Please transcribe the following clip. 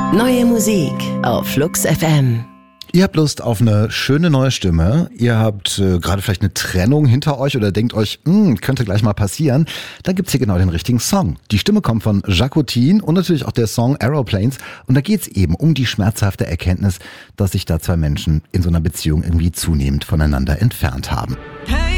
Neue Musik auf Flux FM. Ihr habt Lust auf eine schöne neue Stimme. Ihr habt gerade vielleicht eine Trennung hinter euch oder denkt euch, könnte gleich mal passieren. Dann gibt's hier genau den richtigen Song. Die Stimme kommt von Jacqueline und natürlich auch der Song Aeroplanes. Und da geht's eben um die schmerzhafte Erkenntnis, dass sich da zwei Menschen in so einer Beziehung irgendwie zunehmend voneinander entfernt haben. Hey.